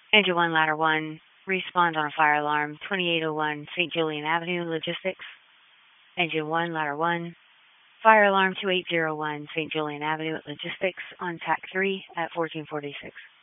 Engine 1, Ladder 1, respond on a fire alarm, 2801 St. Julian Avenue, Logistics. Engine 1, Ladder 1, fire alarm 2801 St. Julian Avenue, Logistics, on TAC 3 at 1446.